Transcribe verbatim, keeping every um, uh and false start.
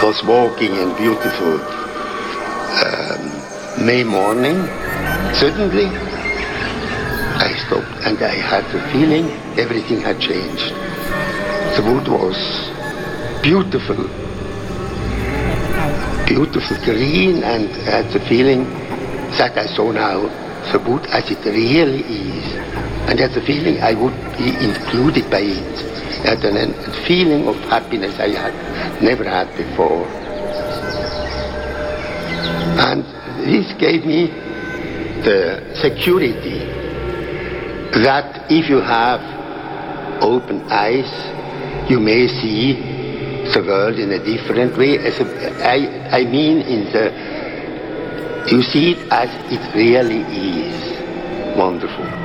was walking in beautiful um, May morning. Suddenly, I stopped and I had the feeling everything had changed. The wood was beautiful, beautiful green, and I had the feeling that I saw now the wood as it really is. And I had the feeling I would be included by it. I had a feeling of happiness I had never had before. And this gave me the security that if you have open eyes, you may see the world in a different way. As a, I, I mean in the, you see it as it really is. Wonderful.